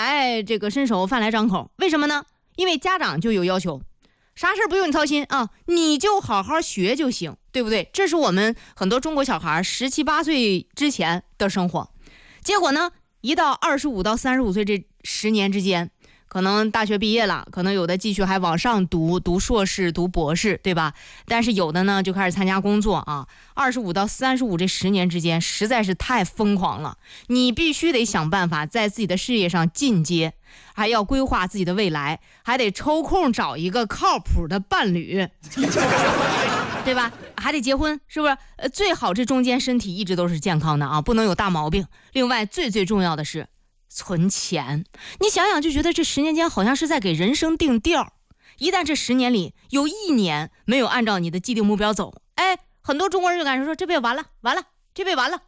来这个伸手，饭来张口。为什么呢？因为家长就有要求，啥事不用你操心啊，你就好好学就行，对不对？这是我们很多中国小孩17、18岁之前的生活。结果呢，一到25到35岁这10年之间，可能大学毕业了，可能有的继续还往上读硕士、读博士，对吧？但是有的呢就开始参加工作啊。25到35这10年之间实在是太疯狂了，你必须得想办法在自己的事业上进阶，还要规划自己的未来，还得抽空找一个靠谱的伴侣对吧？还得结婚，是不是？最好这中间身体一直都是健康的啊，不能有大毛病。另外最重要的是存钱。你想想就觉得这10年间好像是在给人生定调，一旦这10年里有1年没有按照你的既定目标走，哎，很多中国人就感觉说这辈子完了，这辈子完了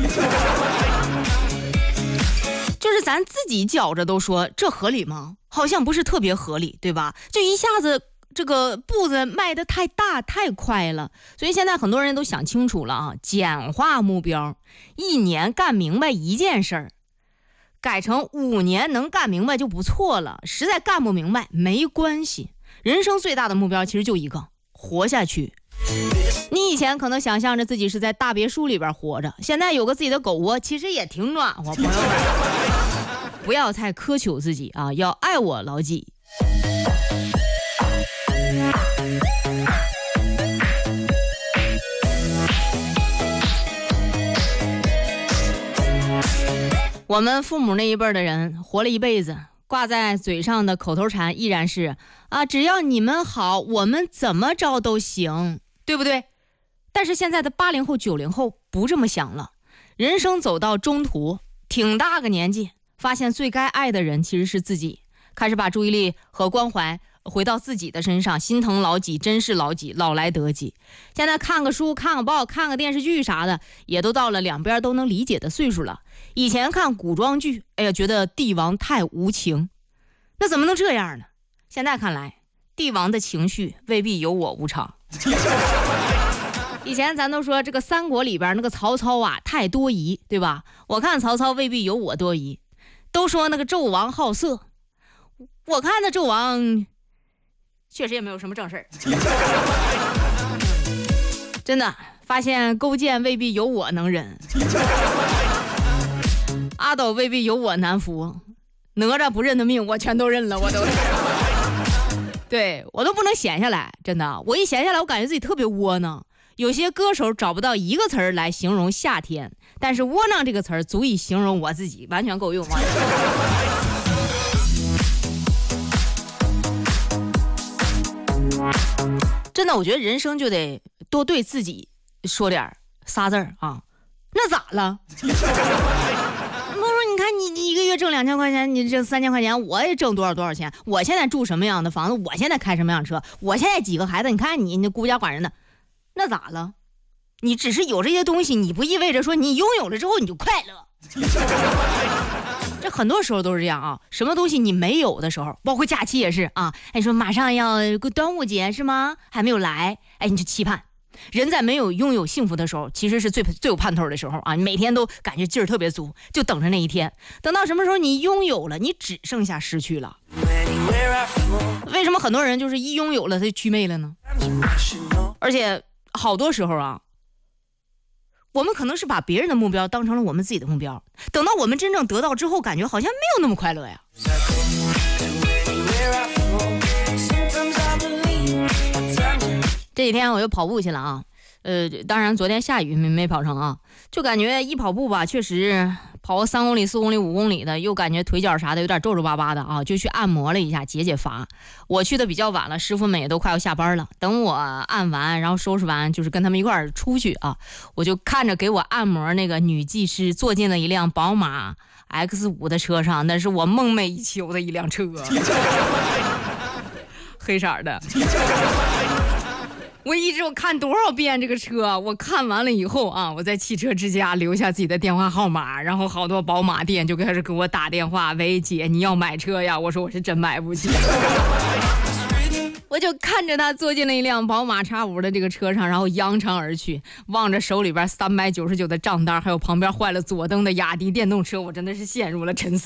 就是咱自己觉着都说这合理吗？好像不是特别合理，对吧？就一下子这个步子迈得太大太快了，所以现在很多人都想清楚了啊，简化目标，1年干明白一件事儿，改成5年能干明白就不错了，实在干不明白没关系。人生最大的目标其实就一个，活下去。你以前可能想象着自己是在大别墅里边活着，现在有个自己的狗窝，其实也挺暖和。朋友们，不要太苛求自己啊，要爱我牢记。我们父母那一辈的人活了一辈子，挂在嘴上的口头禅依然是啊，只要你们好，我们怎么着都行，对不对？但是现在的80后、90后不这么想了，人生走到中途，挺大个年纪，发现最该爱的人其实是自己，开始把注意力和关怀回到自己的身上，心疼老己，珍视老己，老来得己。现在看个书，看个报，看个电视剧啥的，也都到了两边都能理解的岁数了。以前看古装剧，哎呀，觉得帝王太无情，那怎么能这样呢？现在看来，帝王的情绪未必有我无常。以前咱都说这个三国里边那个曹操啊太多疑，对吧？我看曹操未必有我多疑。都说那个纣王好色，我看那纣王确实也没有什么正事儿。真的发现勾践未必有我能忍，阿斗未必有我难服，哪吒不认的命我全都认了，我都对，我都不能闲下来，真的，我一闲下来我感觉自己特别窝囊。有些歌手找不到一个词儿来形容夏天，但是窝囊这个词儿足以形容我自己，完全够用。真的，我觉得人生就得多对自己说点仨字儿啊，那咋了？我说你看你一个月挣2000块钱，你挣3000块钱，我也挣多少钱？我现在住什么样的房子？我现在开什么样的车？我现在几个孩子？你看你孤家寡人的。那咋了？你只是有这些东西，你不意味着说你拥有了之后你就快乐。这很多时候都是这样啊，什么东西你没有的时候，包括假期也是啊。你说马上要端午节是吗？还没有来，哎，你就期盼。人在没有拥有幸福的时候，其实是最有盼头的时候啊！你每天都感觉劲儿特别足，就等着那一天。等到什么时候你拥有了，你只剩下失去了。为什么很多人就是一拥有了他就祛魅了呢？而且好多时候啊，我们可能是把别人的目标当成了我们自己的目标，等到我们真正得到之后，感觉好像没有那么快乐呀。这几天我又跑步去了啊，当然昨天下雨没跑成啊，就感觉一跑步吧，确实跑个3公里、4公里、5公里的，又感觉腿脚啥的有点皱皱巴巴的啊，就去按摩了一下解乏。我去的比较晚了，师傅们也都快要下班了。等我按完，然后收拾完，就是跟他们一块儿出去啊，我就看着给我按摩那个女技师坐进了一辆宝马 X5 的车上，那是我梦寐以求的一辆车，黑色的。我看多少遍这个车，我看完了以后啊，我在汽车之家留下自己的电话号码，然后好多宝马店就开始给我打电话，喂姐你要买车呀？我说我是真买不起。我就看着他坐进了一辆宝马 X5 的这个车上，然后扬长而去，望着手里边399的账单，还有旁边坏了左灯的雅迪电动车，我真的是陷入了沉思。